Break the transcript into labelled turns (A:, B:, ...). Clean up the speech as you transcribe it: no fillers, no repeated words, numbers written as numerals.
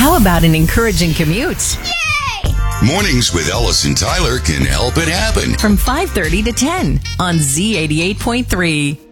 A: How about an encouraging commute?
B: Mornings with Ellis and Tyler can help it happen.
A: From 5:30 to 10 on Z88.3.